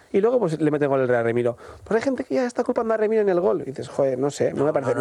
y luego pues le mete gol el Real Remiro. Pues hay gente que ya está culpando a Remiro en el gol. Y dices, joder, no sé, no me parece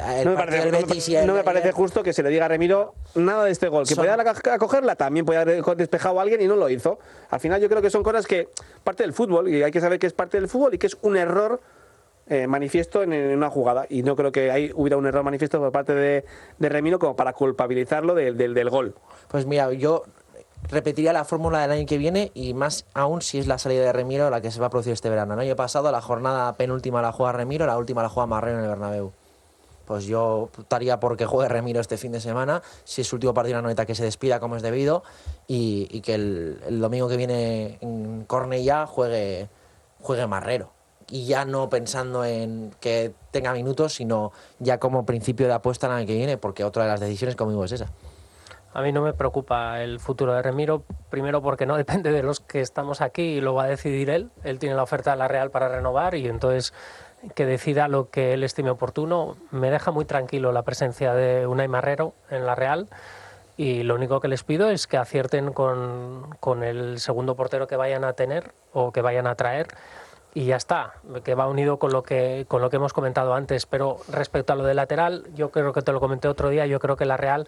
no me parece justo que se le diga a Remiro nada de este gol. Que podía a cogerla, también podía haber despejado a alguien y no lo hizo. Al final yo creo que son cosas que parte del fútbol, y hay que saber que es parte del fútbol y que es un error manifiesto en una jugada, y no creo que hubiera un error manifiesto por parte de Remiro como para culpabilizarlo del gol. Pues mira, yo repetiría la fórmula del año que viene, y más aún si es la salida de Remiro la que se va a producir este verano. El año pasado la jornada penúltima la juega Remiro, la última la juega Marrero en el Bernabéu. Pues yo optaría por que juegue Remiro este fin de semana, si es su último partido en la noeta, que se despida como es debido, y que el domingo que viene en Cornellá juegue Marrero. Y ya no pensando en que tenga minutos, sino ya como principio de apuesta el año que viene, porque otra de las decisiones conmigo es esa. A mí no me preocupa el futuro de Remiro, primero porque no depende de los que estamos aquí y lo va a decidir él. Él tiene la oferta de la Real para renovar y entonces que decida lo que él estime oportuno. Me deja muy tranquilo la presencia de Unai Marrero en la Real, y lo único que les pido es que acierten con el segundo portero que vayan a tener o que vayan a traer. Y ya está, que va unido con lo que hemos comentado antes. Pero respecto a lo del lateral, yo creo que te lo comenté otro día, yo creo que la Real,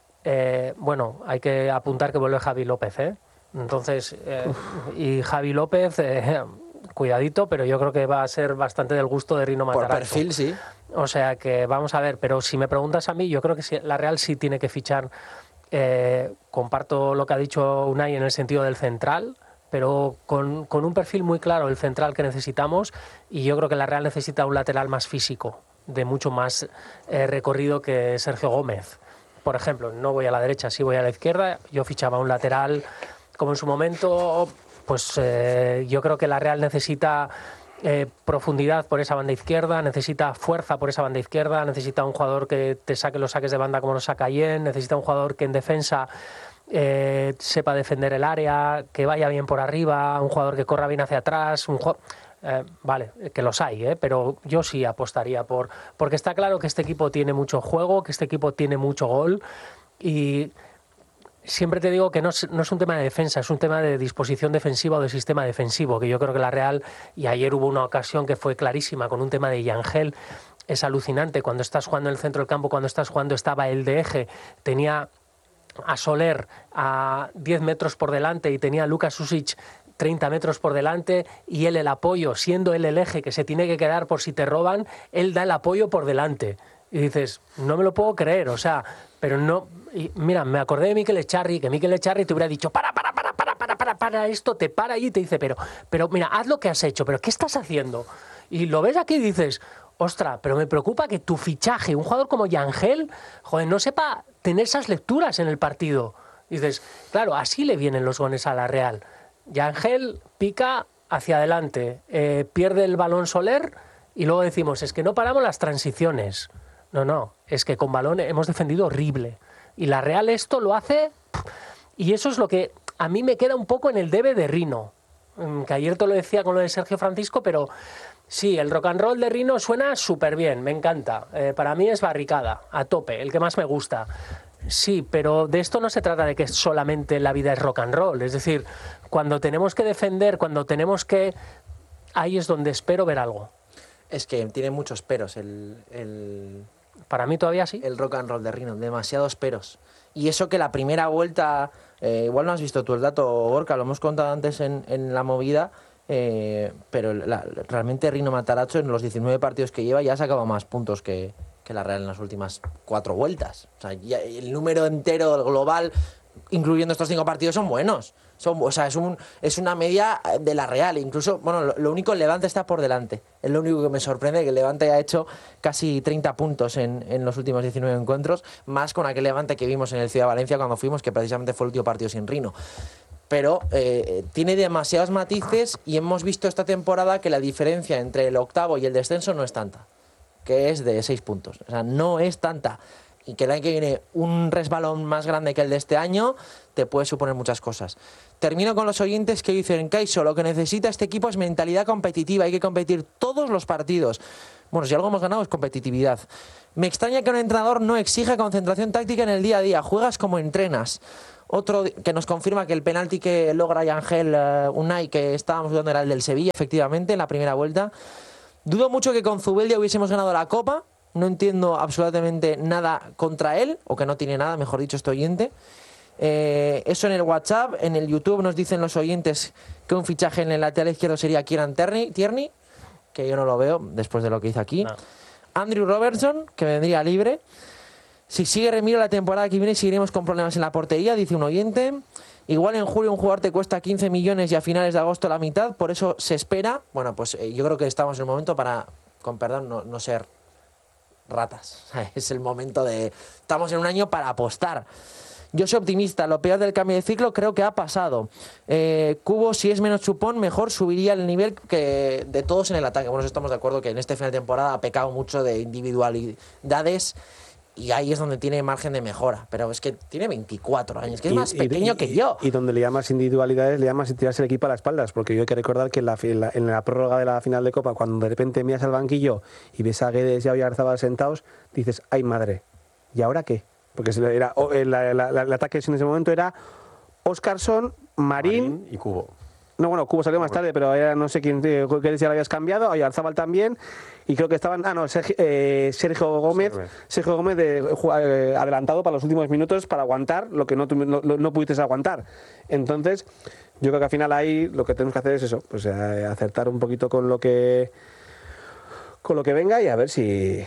hay que apuntar que vuelve Javi López, Entonces, y Javi López, cuidadito, pero yo creo que va a ser bastante del gusto de Rino Matarazzo. Por perfil, sí. O sea que vamos a ver, pero si me preguntas a mí, yo creo que la Real sí tiene que fichar, comparto lo que ha dicho Unai en el sentido del central, pero con un perfil muy claro, el central que necesitamos, y yo creo que la Real necesita un lateral más físico, de mucho más recorrido que Sergio Gómez. Por ejemplo, no voy a la derecha, sí voy a la izquierda. Yo fichaba un lateral como en su momento, pues yo creo que la Real necesita profundidad por esa banda izquierda, necesita fuerza por esa banda izquierda, necesita un jugador que te saque los saques de banda como los saca Yen, necesita un jugador que en defensa sepa defender el área, que vaya bien por arriba, un jugador que corra bien hacia atrás, vale, que los hay, pero yo sí apostaría porque está claro que este equipo tiene mucho juego, que este equipo tiene mucho gol, y siempre te digo que no es un tema de defensa, es un tema de disposición defensiva o de sistema defensivo, que yo creo que la Real, y ayer hubo una ocasión que fue clarísima con un tema de Yangel, es alucinante, cuando estás jugando en el centro del campo, cuando estás jugando, estaba el de eje, tenía a Soler a 10 metros por delante y tenía a Luka Susic 30 metros por delante, y él el apoyo, siendo él el eje que se tiene que quedar por si te roban, él da el apoyo por delante. Y dices, no me lo puedo creer, o sea, pero no... Y mira, me acordé de Mikel Echarri, que Mikel Echarri te hubiera dicho, para, esto te para allí y te dice, pero mira, haz lo que has hecho, pero ¿qué estás haciendo? Y lo ves aquí y dices, ostras, pero me preocupa que tu fichaje, un jugador como Yangel, joder, no sepa tener esas lecturas en el partido. Y dices, claro, así le vienen los goles a la Real. Yangel pica hacia adelante, pierde el balón Soler, y luego decimos, es que no paramos las transiciones. No, es que con balón hemos defendido horrible. Y la Real esto lo hace, y eso es lo que a mí me queda un poco en el debe de Rino. Que ayer te lo decía con lo de Sergio Francisco, pero sí, el rock and roll de Rino suena súper bien, me encanta. Para mí es barricada, a tope, el que más me gusta. Sí, pero de esto no se trata de que solamente la vida es rock and roll. Es decir, cuando tenemos que defender, cuando tenemos que... Ahí es donde espero ver algo. Es que tiene muchos peros Para mí todavía sí. El rock and roll de Rino, demasiados peros. Y eso que la primera vuelta, igual no has visto tú el dato, Gorka, lo hemos contado antes en la movida, pero realmente Rino Matarazzo en los 19 partidos que lleva ya ha sacado más puntos que la Real en las últimas 4 vueltas. O sea, ya el número entero, el global, incluyendo estos 5 partidos, son buenos. Es una media de la Real. Incluso, bueno, lo único, el Levante está por delante. Es lo único que me sorprende, que el Levante haya hecho casi 30 puntos en los últimos 19 encuentros, más con aquel Levante que vimos en el Ciudad de Valencia cuando fuimos, que precisamente fue el último partido sin Rino. Pero tiene demasiados matices, y hemos visto esta temporada que la diferencia entre el octavo y el descenso no es tanta, que es de 6 puntos. O sea, no es tanta. Y que el año que viene un resbalón más grande que el de este año te puede suponer muchas cosas. Termino con los oyentes que dicen, Kaiso, lo que necesita este equipo es mentalidad competitiva, hay que competir todos los partidos. Bueno, si algo hemos ganado es competitividad. Me extraña que un entrenador no exija concentración táctica en el día a día, juegas como entrenas. Otro que nos confirma que el penalti que logra Ángel Unai, que estábamos dudando, era el del Sevilla, efectivamente, en la primera vuelta. Dudo mucho que con Zubeldia hubiésemos ganado la Copa. No entiendo absolutamente nada contra él, o que no tiene nada, mejor dicho, este oyente. Eso en el WhatsApp. En el YouTube nos dicen los oyentes que un fichaje en el lateral izquierdo sería Kieran Tierney, que yo no lo veo después de lo que hizo aquí. No. Andrew Robertson, que vendría libre. Si sigue Remiro la temporada que viene, seguiremos con problemas en la portería, dice un oyente. Igual en julio un jugador te cuesta 15 millones y a finales de agosto la mitad, por eso se espera. Bueno, pues yo creo que estamos en el momento para, con perdón, no ser ratas. Es el momento de... Estamos en un año para apostar. Yo soy optimista, lo peor del cambio de ciclo creo que ha pasado. Cubo, si es menos chupón, mejor subiría el nivel que de todos en el ataque. Bueno, estamos de acuerdo que en este final de temporada ha pecado mucho de individualidades y ahí es donde tiene margen de mejora. Pero es que tiene 24 años, que es más pequeño que yo. Y donde le llamas individualidades, le llamas tirarse el equipo a las espaldas, porque yo hay que recordar que en la prórroga de la final de Copa, cuando de repente miras al banquillo y ves a Guedes y a Oyarzabal sentados, dices, ¡ay madre! ¿Y ahora qué? Porque el ataque en ese momento era Óscarson, Marín y Cubo. No, bueno, Cubo salió más tarde, pero era, no sé quién, que ya lo habías cambiado, Oyarzabal también, y creo que estaban, Sergio Gómez adelantado para los últimos minutos para aguantar lo que no pudiste aguantar. Entonces, yo creo que al final ahí lo que tenemos que hacer es eso, pues acertar un poquito con lo que venga y a ver si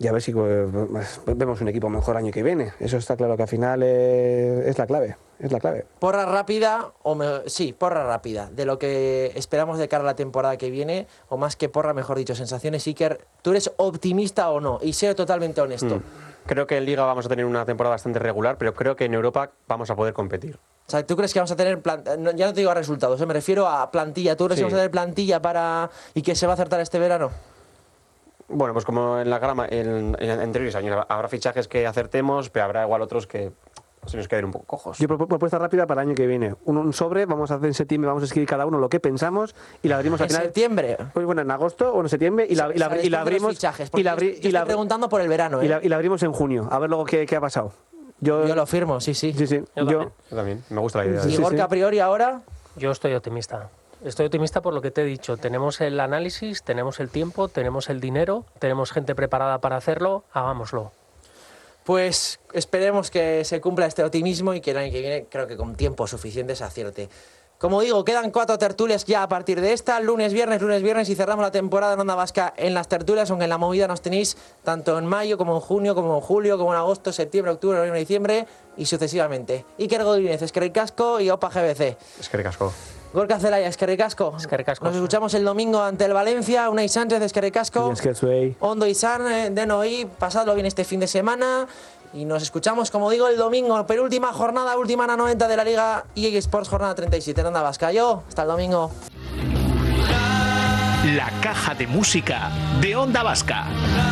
vemos un equipo mejor año que viene. Eso está claro que al final es la clave. Porra rápida, porra rápida, de lo que esperamos de cara a la temporada que viene, o más que porra, mejor dicho, sensaciones. Iker, ¿tú eres optimista o no? Y sé totalmente honesto. Creo que en Liga vamos a tener una temporada bastante regular, pero creo que en Europa vamos a poder competir. O sea, ¿tú crees que vamos a tener ya no te digo a resultados, me refiero a plantilla? ¿Tú crees que vamos a tener plantilla y que se va a acertar este verano? Bueno, pues como en la grama, en anteriores años, habrá fichajes que acertemos, pero habrá igual otros que se nos queden un poco cojos. Yo propuesta rápida para el año que viene. Un sobre, vamos a hacer en septiembre, vamos a escribir cada uno lo que pensamos y la abrimos al final. ¿En septiembre? Pues bueno, en agosto o en septiembre y la abrimos. Fichajes, yo estoy preguntando por el verano. Y la abrimos en junio, a ver luego qué ha pasado. Yo lo firmo, sí. Yo también, me gusta la idea. ¿Y Gorka a priori ahora? Yo estoy optimista. Estoy optimista por lo que te he dicho. Tenemos el análisis, tenemos el tiempo, tenemos el dinero, tenemos gente preparada para hacerlo, hagámoslo. Pues esperemos que se cumpla este optimismo y que el año que viene, creo que con tiempo suficiente, se acierte. Como digo, quedan 4 tertulias ya a partir de esta, lunes, viernes, y cerramos la temporada en Onda Vasca en las tertulias, aunque en la movida nos tenéis tanto en mayo, como en junio, como en julio, como en agosto, septiembre, octubre, noviembre, diciembre y sucesivamente. Iker Godínez, Eskerrik asko y Opa GBC. Eskerrik asko. Gorka Zelaya, Eskerrik asko. Nos escuchamos el domingo ante el Valencia. Unai Sánchez, Eskerrik asko. Ondo Izan, Denoi, pasadlo bien este fin de semana. Y nos escuchamos, como digo, el domingo, penúltima jornada, última 90 de la Liga EA Sports, jornada 37 en Onda Vasca. Hasta el domingo. La caja de música de Onda Vasca.